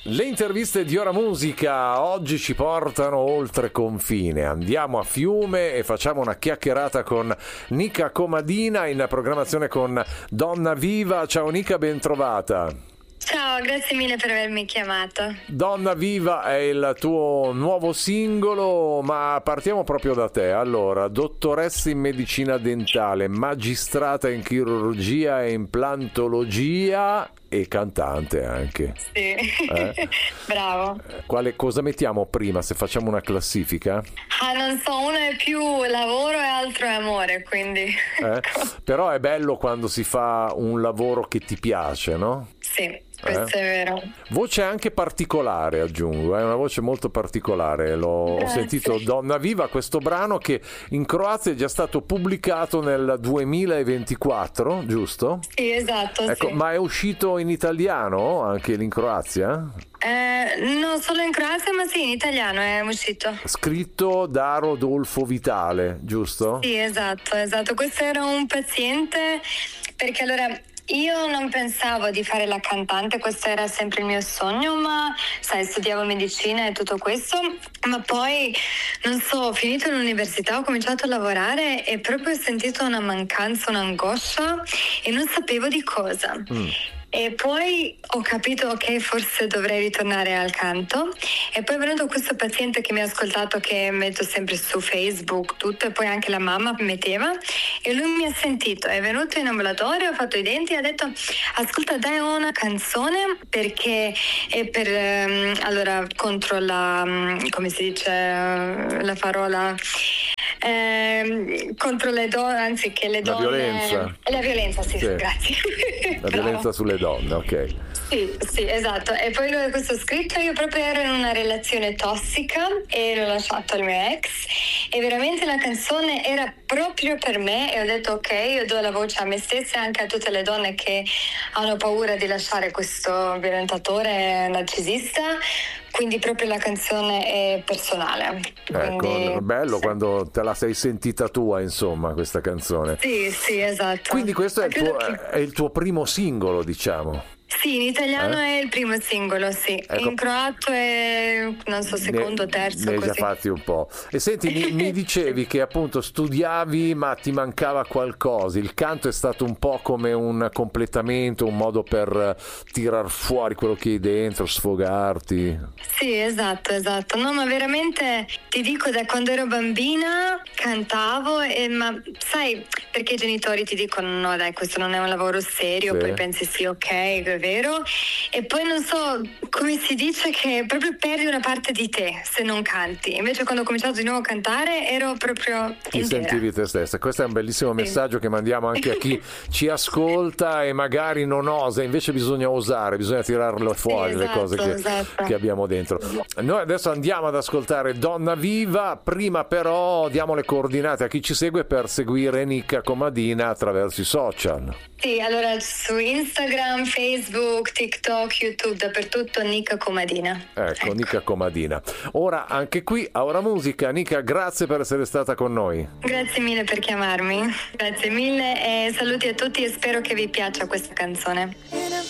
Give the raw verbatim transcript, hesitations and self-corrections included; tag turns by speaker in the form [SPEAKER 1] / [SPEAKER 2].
[SPEAKER 1] Le interviste di Ora Musica oggi ci portano oltre confine. Andiamo a Fiume e facciamo una chiacchierata con Nica Comadina in programmazione con Donna Viva. Ciao Nica, ben trovata.
[SPEAKER 2] Ciao, grazie mille per avermi chiamato.
[SPEAKER 1] Donna Viva è il tuo nuovo singolo, ma partiamo proprio da te. Allora, dottoressa in medicina dentale, magistrata in chirurgia e implantologia e cantante anche.
[SPEAKER 2] Sì,
[SPEAKER 1] eh?
[SPEAKER 2] Bravo.
[SPEAKER 1] Quale cosa mettiamo prima, se facciamo una classifica?
[SPEAKER 2] Ah, non so, uno è più lavoro e altro è amore, quindi...
[SPEAKER 1] Eh? Però è bello quando si fa un lavoro che ti piace, no?
[SPEAKER 2] Sì. Questo
[SPEAKER 1] Eh?
[SPEAKER 2] è vero.
[SPEAKER 1] Voce anche particolare, aggiungo, è una voce molto particolare. L'ho ho sentito Donna Viva, questo brano che in Croazia è già stato pubblicato nel duemilaventiquattro, giusto?
[SPEAKER 2] Sì, esatto.
[SPEAKER 1] Ecco,
[SPEAKER 2] sì.
[SPEAKER 1] ma è uscito in italiano anche lì in Croazia?
[SPEAKER 2] Eh, non solo in Croazia, ma sì, in italiano è uscito.
[SPEAKER 1] Scritto da Rodolfo Vitale, giusto?
[SPEAKER 2] Sì, esatto, esatto. Questo era un paziente, perché allora... Io non pensavo di fare la cantante, questo era sempre il mio sogno, ma sai, studiavo medicina e tutto questo, ma poi, non so, ho finito l'università, ho cominciato a lavorare e proprio ho sentito una mancanza, un'angoscia e non sapevo di cosa. Mm. E poi ho capito, ok, forse dovrei ritornare al canto. E poi è venuto questo paziente che mi ha ascoltato, che metto sempre su Facebook tutto, e poi anche la mamma metteva, e lui mi ha sentito, è venuto in ambulatorio, ha fatto i denti e ha detto: ascolta, dai una canzone, perché è per um, allora contro la um, come si dice uh, la parola Eh, contro le donne, anzi che le
[SPEAKER 1] la
[SPEAKER 2] donne...
[SPEAKER 1] violenza.
[SPEAKER 2] La violenza, sì, sì. Grazie.
[SPEAKER 1] La violenza sulle donne, ok.
[SPEAKER 2] Sì, sì, esatto. E poi lui questo scritto, io proprio ero in una relazione tossica e l'ho lasciato al mio ex e veramente la canzone era proprio per me e ho detto ok, io do la voce a me stessa e anche a tutte le donne che hanno paura di lasciare questo violentatore narcisista. Quindi proprio la canzone è personale.
[SPEAKER 1] Ecco,
[SPEAKER 2] Quindi,
[SPEAKER 1] bello
[SPEAKER 2] sì.
[SPEAKER 1] Quando te la sei sentita tua, insomma, questa canzone.
[SPEAKER 2] Sì, sì, esatto.
[SPEAKER 1] Quindi questo è il, tuo,
[SPEAKER 2] che...
[SPEAKER 1] è il tuo primo singolo, diciamo.
[SPEAKER 2] Sì, in italiano
[SPEAKER 1] eh?
[SPEAKER 2] è il primo singolo, sì.
[SPEAKER 1] Ecco.
[SPEAKER 2] In croato è, non so, secondo,
[SPEAKER 1] ne,
[SPEAKER 2] terzo,
[SPEAKER 1] ne hai
[SPEAKER 2] così.
[SPEAKER 1] già fatti un po'. E senti, mi, mi dicevi che appunto studiavi ma ti mancava qualcosa. Il canto è stato un po' come un completamento, un modo per tirar fuori quello che hai dentro, sfogarti.
[SPEAKER 2] Sì, esatto, esatto. No, ma veramente ti dico, da quando ero bambina cantavo, e, ma sai, perché i genitori ti dicono no dai, questo non è un lavoro serio, sì. Poi pensi sì, ok, è vero, e poi non so come si dice, che proprio perdi una parte di te se non canti. Invece quando ho cominciato di nuovo a cantare ero proprio
[SPEAKER 1] ti
[SPEAKER 2] intera.
[SPEAKER 1] Sentivi te stessa. Questo è un bellissimo
[SPEAKER 2] sì.
[SPEAKER 1] messaggio che mandiamo anche a chi ci ascolta e magari non osa, invece bisogna osare, bisogna tirarle fuori, sì, esatto, le cose che,
[SPEAKER 2] esatto.
[SPEAKER 1] che abbiamo dentro. Noi adesso andiamo ad ascoltare Donna Viva, prima però diamo le coordinate a chi ci segue per seguire Nica Comadina attraverso i social.
[SPEAKER 2] Sì, allora su Instagram, Facebook, TikTok, YouTube, dappertutto Nica Comadina.
[SPEAKER 1] Ecco, ecco, Nica Comadina. Ora anche qui a Ora Musica. Nica, grazie per essere stata con noi.
[SPEAKER 2] Grazie mille per chiamarmi. Grazie mille e saluti a tutti e spero che vi piaccia questa canzone.